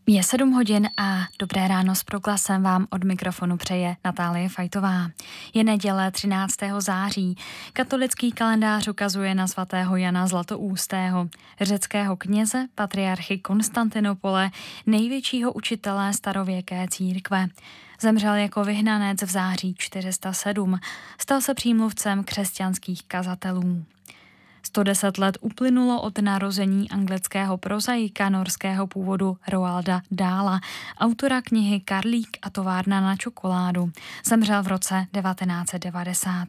Je 7 hodin a dobré ráno s proglasem vám od mikrofonu přeje Natálie Fajtová. Je neděle 13. září. Katolický kalendář ukazuje na svatého Jana Zlatoústého, řeckého kněze, patriarchy Konstantinopole, největšího učitele starověké církve. Zemřel jako vyhnanec v září 407. Stal se přímluvcem křesťanských kazatelů. 110 let uplynulo od narození anglického prozaika norského původu Roalda Dahla, autora knihy Karlík a továrna na čokoládu. Zemřel v roce 1990.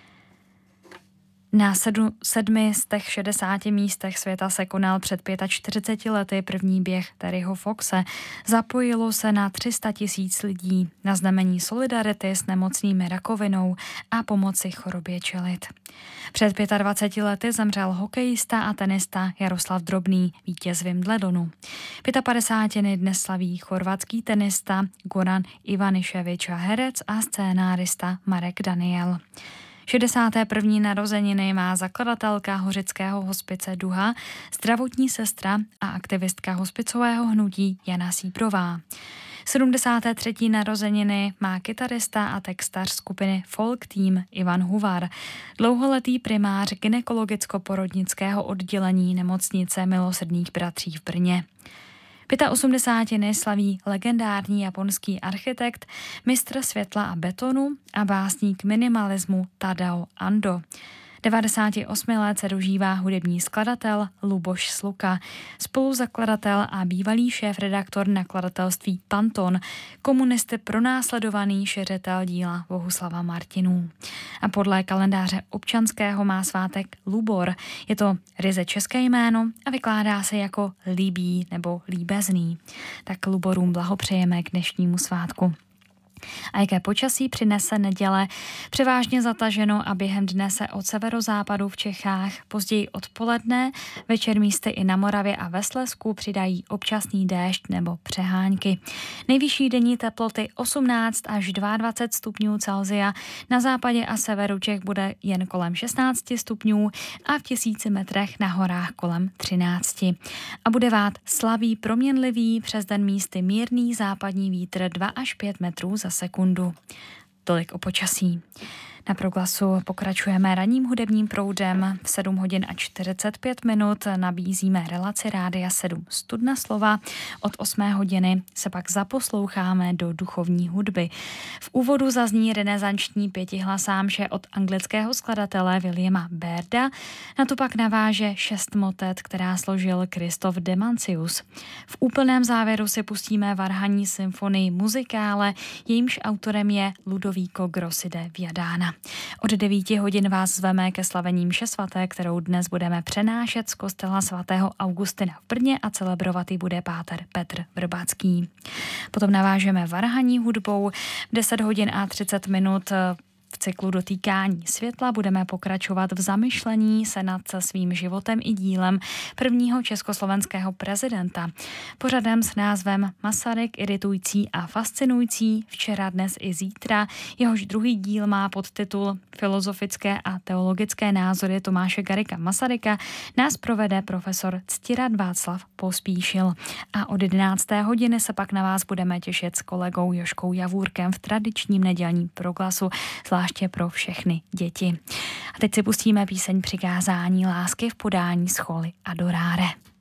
Na 760 místech světa se konal před 45 lety první běh Terryho Foxe. Zapojilo se na 300 000 lidí na znamení solidarity s nemocnými rakovinou a pomoci chorobě čelit. Před 25 lety zemřel hokejista a tenista Jaroslav Drobný, vítěz Wimbledonu. 55 dnes slaví chorvatský tenista Goran Ivaniševič a herec a scénárista Marek Daniel. 61. narozeniny má zakladatelka hořického hospice Duha, zdravotní sestra a aktivistka hospicového hnutí Jana Síbrová. 73. narozeniny má kytarista a textař skupiny Folk Team Ivan Huvar, dlouholetý primář gynekologicko-porodnického oddělení nemocnice Milosrdných bratří v Brně. 85. slaví legendární japonský architekt, mistr světla a betonu a básník minimalismu Tadao Ando. 98 let se dožívá hudební skladatel Luboš Sluka, spoluzakladatel a bývalý šéfredaktor nakladatelství Panton, komunisty pronásledovaný šiřitel díla Bohuslava Martinů. A podle kalendáře občanského má svátek Lubor. Je to ryze české jméno a vykládá se jako líbí nebo líbezný. Tak Luborům blahopřejeme k dnešnímu svátku. A jaké počasí přinese neděle? Převážně zataženo a během dne se od severozápadu v Čechách, později odpoledne, večer místy i na Moravě a ve Slezsku přidají občasný déšť nebo přehánky. Nejvyšší denní teploty 18 až 22 stupňů Celsia, na západě a severu Čech bude jen kolem 16 stupňů a v 1000 metrech na horách kolem 13. A bude vát slabý proměnlivý, přes den místy mírný západní vítr 2 až 5 metrů za sekundu. Tolik o počasí. Na Proglasu pokračujeme ranním hudebním proudem. V 7 hodin a 45 minut nabízíme relaci Rádia 7 Studna slova. Od 8 hodiny se pak zaposloucháme do duchovní hudby. V úvodu zazní renesanční pětihlasámše od anglického skladatele Williama Bairda. Na to pak naváže 6 motet, která složil Christoph de Mancius. V úplném závěru si pustíme varhanní symfonii muzikále, jejímž autorem je Ludovico Grossi de Viadana. Od 9 hodin vás zveme ke slavení mše svaté, kterou dnes budeme přenášet z kostela svatého Augustina v Brně a celebrovat ji bude páter Petr Vrbacký. Potom navážeme varhaní hudbou. V 10 hodin a 30 minut v cyklu Dotýkání světla budeme pokračovat v zamyšlení se nad svým životem i dílem prvního československého prezidenta. Pořadem s názvem Masaryk iritující a fascinující včera, dnes i zítra. Jehož druhý díl má podtitul Filozofické a teologické názory Tomáše Garrigua Masaryka. Nás provede profesor Ctirad Václav Pospíšil. A od 11. hodiny se pak na vás budeme těšit s kolegou Jožkou Javůrkem v tradičním nedělním proglasu, zvláště pro všechny děti. A teď si pustíme píseň Přikázání lásky v podání Scholy Adorare.